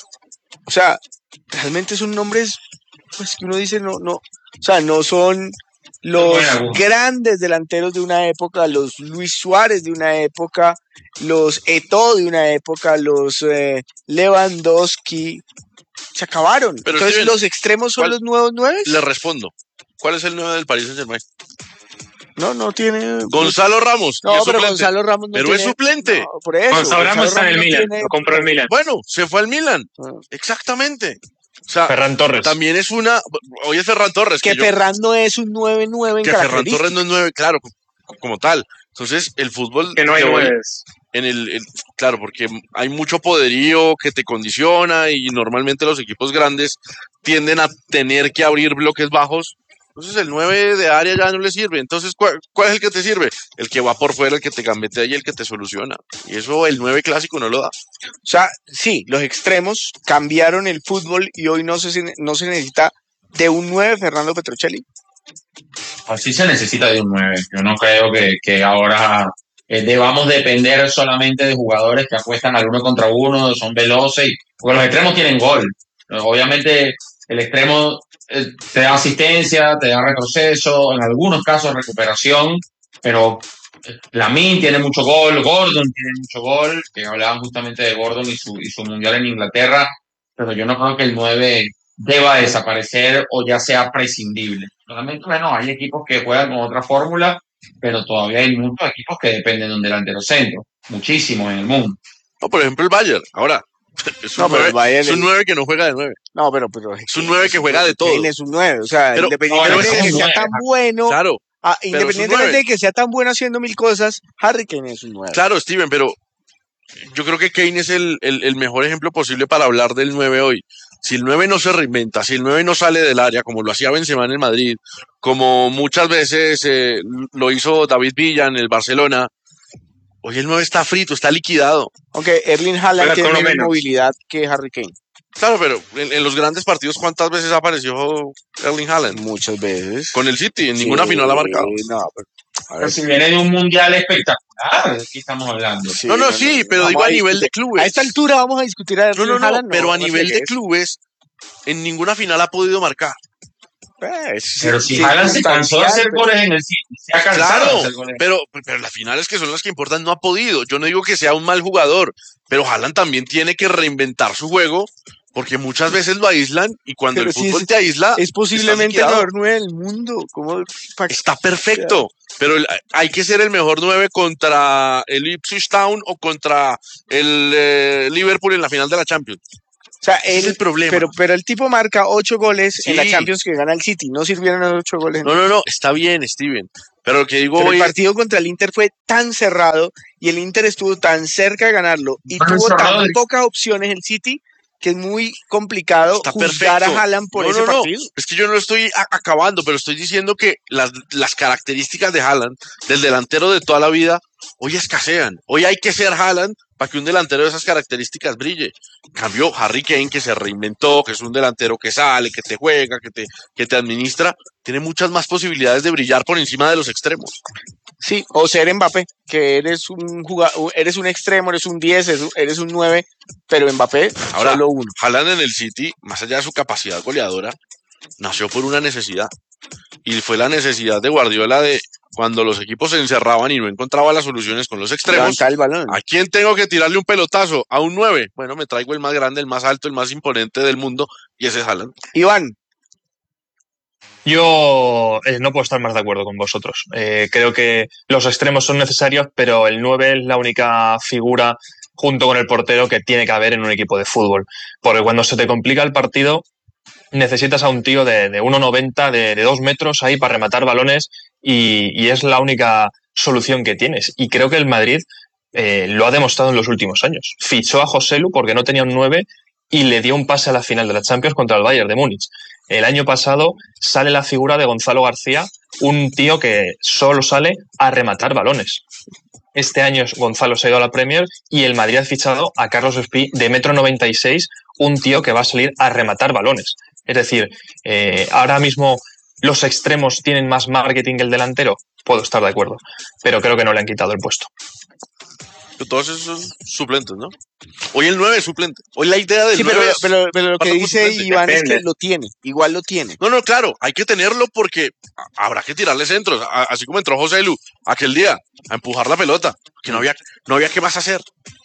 O sea, realmente son nombres, pues que uno dice, no, no, o sea, no son los bueno. grandes delanteros de una época, los Luis Suárez de una época, los Eto'o de una época, los eh, Lewandowski. Se acabaron. Pero entonces, Steven, ¿los extremos son los nuevos nueve? Le respondo. ¿Cuál es el nueve del Paris Saint-Germain? No, no tiene... Gonzalo Ramos. No, pero suplente. Gonzalo Ramos no pero tiene... es suplente. No, por eso. Gonzalo Ramos está en el no Milan, tiene... lo compró el Milan. Bueno, se fue al Milan. Ah. Exactamente. O sea, Ferran Torres. También es una... Hoy es Ferran Torres. Que, que Ferran yo... no es un nueve nueve en Que Ferran Torres no es nueve, claro, como tal. Entonces, el fútbol... Que no hay nueve. En el, el, claro, porque hay mucho poderío que te condiciona y normalmente los equipos grandes tienden a tener que abrir bloques bajos. Entonces el nueve de área ya no le sirve. Entonces, ¿cuál, cuál es el que te sirve? El que va por fuera, el que te gambetea y el que te soluciona. Y eso el nueve clásico no lo da. O sea, sí, los extremos cambiaron el fútbol y hoy no se, no se necesita de un nueve, Fernando Petrocelli. Así se necesita de un nueve. Yo no creo que, que ahora... Eh, debamos depender solamente de jugadores que apuestan al uno contra uno, son veloces, y, porque los extremos tienen gol. Obviamente el extremo eh, te da asistencia, te da retroceso, en algunos casos recuperación, pero Lamine tiene mucho gol, Gordon tiene mucho gol, que hablaban justamente de Gordon y su, y su mundial en Inglaterra, pero yo no creo que el nueve deba desaparecer o ya sea prescindible. Realmente, bueno, hay equipos que juegan con otra fórmula, pero todavía hay muchos equipos que dependen de un delantero centro, muchísimos en el mundo. No, por ejemplo el Bayern, ahora es un, no, nueve, Bayern es un nueve que no juega de nueve. No, pero, pero es un nueve que juega de todo. Él es un nueve, o sea, pero, independientemente no, de que sea nueve. tan bueno, claro, ah, independientemente de que sea tan bueno haciendo mil cosas, Harry Kane es un nueve. Claro, Steven, pero yo creo que Kane es el, el, el mejor ejemplo posible para hablar del nueve hoy. Si el nueve no se reinventa, si el nueve no sale del área, como lo hacía Benzema en el Madrid, como muchas veces eh, lo hizo David Villa en el Barcelona, hoy el nueve está frito, está liquidado. Aunque Erling Haaland tiene menos movilidad que Harry Kane. Claro, pero en, en los grandes partidos, ¿cuántas veces apareció Erling Haaland? Muchas veces. Con el City, en sí, ninguna final ha marcado. No, pero, pero si viene de un mundial espectacular, ¿de qué estamos hablando? Sí, no, no, sí, pero digo a, a nivel de clubes. A esta altura vamos a discutir a Erling no, no, no, Haaland. Pero no, a no nivel sé de clubes, en ninguna final ha podido marcar. Eh, Pero si Haaland se cansó de hacer goles en el City, se ha cansado Claro, de hacer goles. pero, pero las finales que son las que importan no ha podido. Yo no digo que sea un mal jugador, pero Haaland también tiene que reinventar su juego, porque muchas veces lo aíslan y cuando Pero el si fútbol es- te aísla, Es posiblemente el estás mejor nueve del mundo. ¿Cómo? pa- está perfecto, pero el- hay que ser el mejor nueve contra el Ipswich Town o contra el eh, Liverpool en la final de la Champions. O sea, Ese es él- el problema. Pero, pero el tipo marca ocho goles en la Sí. Champions que gana el City. No sirvieron los ocho goles. No, no, no, está bien, Steven. Pero lo que digo Pero hoy el es- partido contra el Inter fue tan cerrado y el Inter estuvo tan cerca de ganarlo y Pero tuvo cerrado tan de- pocas opciones el City que es muy complicado está juzgar perfecto. a Haaland por No, ese no, no. partido. Es que yo no lo estoy a- acabando, pero estoy diciendo que las, las características de Haaland, del delantero de toda la vida, hoy escasean. Hoy hay que ser Haaland para que un delantero de esas características brille. En cambio, Harry Kane, que se reinventó, que es un delantero que sale, que te juega, que te, que te administra, tiene muchas más posibilidades de brillar por encima de los extremos. Sí, o ser Mbappé, que eres un jugador, eres un extremo, eres un diez, eres un- eres un nueve, pero Mbappé Ahora, solo uno. Haaland en el City, más allá de su capacidad goleadora, nació por una necesidad. Y fue la necesidad de Guardiola de cuando los equipos se encerraban y no encontraba las soluciones con los extremos. Levantar el balón. ¿A quién tengo que tirarle un pelotazo? A un nueve. Bueno, me traigo el más grande, el más alto, el más imponente del mundo, y ese es Haaland. Iván, Yo eh, no puedo estar más de acuerdo con vosotros. Eh, creo que los extremos son necesarios, pero el nueve es la única figura junto con el portero que tiene que haber en un equipo de fútbol. Porque cuando se te complica el partido, necesitas a un tío de, de uno noventa, de, de dos metros ahí para rematar balones y, y es la única solución que tienes. Y creo que el Madrid eh, lo ha demostrado en los últimos años. Fichó a Joselu porque no tenía un nueve y le dio un pase a la final de la Champions contra el Bayern de Múnich. El año pasado sale la figura de Gonzalo García, un tío que solo sale a rematar balones. Este año Gonzalo se ha ido a la Premier y el Madrid ha fichado a Carlos Espí de metro noventa y seis, un tío que va a salir a rematar balones. Es decir, eh, ahora mismo los extremos tienen más marketing que el delantero. Puedo estar de acuerdo, pero creo que no le han quitado el puesto. Todos esos son suplentes, ¿no? Hoy el nueve es suplente. Hoy la idea del sí, pero, nueve es- pero, pero lo que pasa por dice suplente. Iván es Depende. que lo tiene, igual lo tiene. No, no, claro, hay que tenerlo porque a- habrá que tirarle centros, a- así como entró José Lu aquel día, a empujar la pelota, que no había, no había qué más hacer.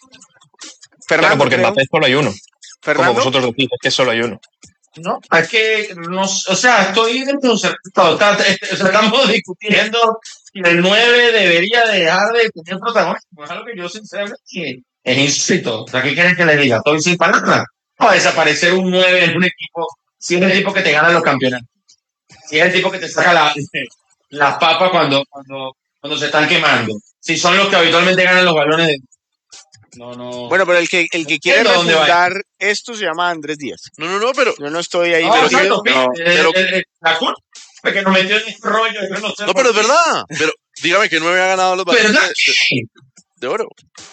Claro, porque en creo. Mbappé solo hay uno. Fernando. Como vosotros decís, es que solo hay uno. No, es que, no, o sea, estoy desconcertado. Está- está- o sea, estamos discutiendo si el nueve debería dejar de tener protagonismo. Es algo que yo sinceramente es insólito. O sea, ¿qué quieren que le diga? Estoy sin palabras. Va a desaparecer un nueve en un equipo si es el tipo que te gana los campeonatos. Si es el tipo que te saca la- las papas cuando, cuando, cuando se están quemando. Si son los que habitualmente ganan los balones de... No, no. Bueno, pero el que, el que quiere Entiendo dónde va. refundar esto se llama Andrés Díaz. No, no, no, pero. Yo no estoy ahí. No, metido. exacto, No, eh, pero- eh, eh, la culpa es que nos metió en este rollo. Yo no, sé No, por pero es qué. verdad. Pero dígame que nueve ha ganado los balones ¿Verdad de, que? de- de oro.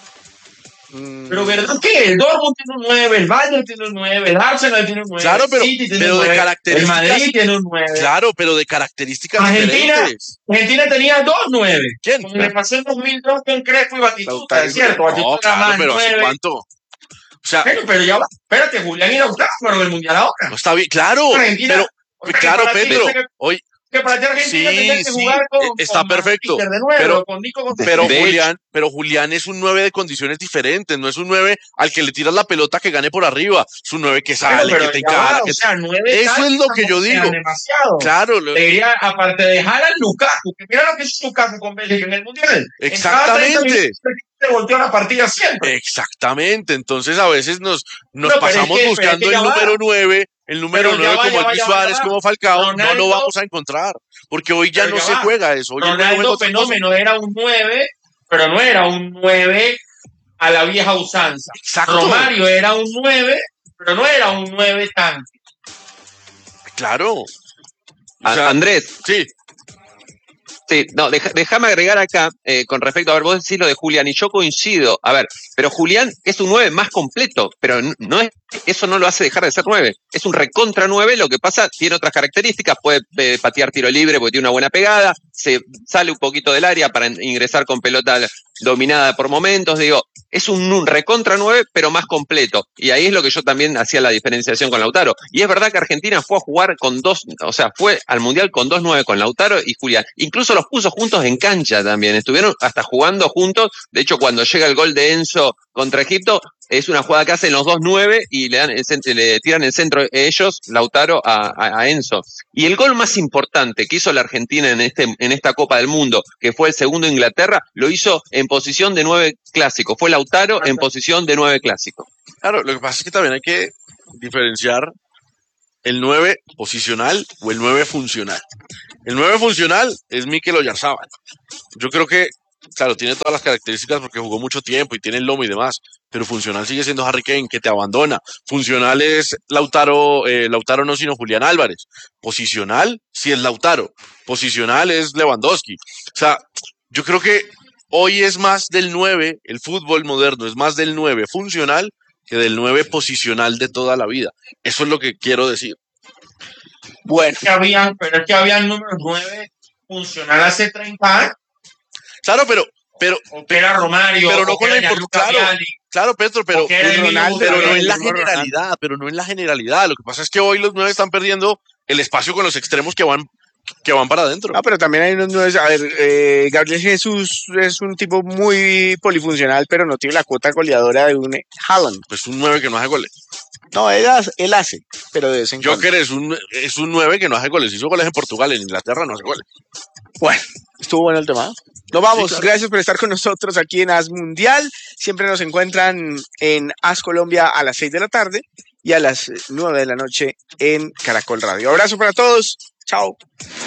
Pero ¿verdad que? El Dortmund tiene un nueve, el Bayern tiene un nueve, el Arsenal tiene un nueve, Claro, pero, el City tiene pero un de nueve, características. el Madrid tiene un nueve. Claro, pero de características Argentina, diferentes. Argentina tenía dos nueve. ¿Quién? Cuando le pasó en dos mil dos con Crespo y Batistuta, es cierto. No, Batistuta era claro, más pero ¿hace nueve. cuánto? O sea, Bueno, pero ya va. Espérate, Julián era octavo del Mundial ahora. no está bien. Claro, Argentina, pero, o sea, que claro, para ti, Pedro. o sea, que- Hoy, Que para ti Argentina Sí, tenía que sí, jugar con, eh, está con perfecto, Manchester de nuevo, pero- con Nico González. Pero De Julián, pero Julián es un nueve de condiciones diferentes, no es un nueve al que le tiras la pelota que gane por arriba, es un nueve que sale, Pero- que te pero ya va, encara. o que- sea, nueve Eso es lo que yo tampoco sean digo. demasiado. Claro, lo- Te diría, aparte de Haaland, Lukaku, que mira lo que hizo Lukaku con Bélgica en el Mundial. En cada treinta Exactamente. minutos se volteó la partida siempre. exactamente. Entonces a veces nos, nos No, pero es pasamos que- pero es buscando que ya el va. número nueve, el número Pero ya nueve va, como ya va, Luis ya va, Suárez, ya va. como Falcao, no Ronaldo- lo vamos a encontrar, porque hoy ya Pero no ya se va. juega eso. Hoy el nueve es Ronaldo otra cosa. Fenómeno era un nueve, pero no era un nueve a la vieja usanza. Exacto. Romario era un nueve, pero no era un nueve tan. Claro. O A- sea, Andrés, sí, sí, no, deja- déjame agregar acá, eh, con respecto a ver, vos decís lo de Julián, y yo coincido. A ver, pero Julián es un nueve más completo, pero n- no es eso no lo hace dejar de ser nueve. Es un recontra nueve, lo que pasa, tiene otras características, puede eh, patear tiro libre porque tiene una buena pegada, se sale un poquito del área para ingresar con pelota dominada por momentos, digo, es un, un recontra nueve, pero más completo. Y ahí es lo que yo también hacía la diferenciación con Lautaro. Y es verdad que Argentina fue a jugar con dos, o sea, fue al Mundial con dos nueve, con Lautaro y Julián. Incluso los puso juntos en cancha también, estuvieron hasta jugando juntos. De hecho, cuando llega el gol de Enzo contra Egipto, es una jugada que hacen los dos nueve y le, dan el centro, le tiran el centro ellos, Lautaro, a, a, a Enzo. Y el gol más importante que hizo la Argentina en, este, en esta Copa del Mundo, que fue el segundo de Inglaterra, lo hizo en posición de nueve clásico. Fue Lautaro en posición de nueve clásico. Claro, lo que pasa es que también hay que diferenciar el nueve posicional o el nueve funcional. El nueve funcional es Mikel Oyarzabal. Yo creo que, claro, tiene todas las características porque jugó mucho tiempo y tiene el lomo y demás, pero funcional sigue siendo Harry Kane, que te abandona. Funcional es Lautaro, eh, Lautaro no, sino Julián Álvarez. Posicional, sí es Lautaro. Posicional es Lewandowski. O sea, yo creo que hoy es más del nueve, el fútbol moderno es más del nueve funcional que del nueve posicional de toda la vida. Eso es lo que quiero decir. Bueno. Que habían, pero es que habían números nueve funcional hace treinta años. Claro, pero pero o que era Romario, pero no o con que la era importancia. Claro, Viali, claro, Petro, pero, que era Ronaldo, pero no en la Ronaldo. generalidad, pero no en la generalidad. Lo que pasa es que hoy los nueve están perdiendo el espacio con los extremos que van que van para adentro. No, pero también hay unos nueve. A ver, eh, Gabriel Jesús es un tipo muy polifuncional, pero no tiene la cuota goleadora de un Haaland. Pues un nueve que no hace goles. No, él hace, él hace pero de vez en cuando. Joker es un, es un nueve que no hace goles. Hizo goles en Portugal, en Inglaterra no hace goles. Bueno, estuvo bueno el tema. Nos vamos. Sí, claro. Gracias por estar con nosotros aquí en As Mundial. Siempre nos encuentran en As Colombia a las seis de la tarde y a las nueve de la noche en Caracol Radio. Abrazo para todos. Chao.